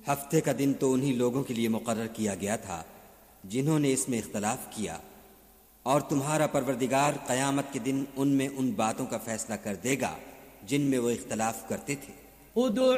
हफ्ते का दिन तो उन्हीं लोगों के लिए मुकर्रर किया गया था जिन्होंने इसमें इख्तलाफ किया, और तुम्हारा परवरदिगार क़यामत के दिन उनमें उन बातों का फैसला कर देगा जिनमें वो इख्तलाफ करते थे।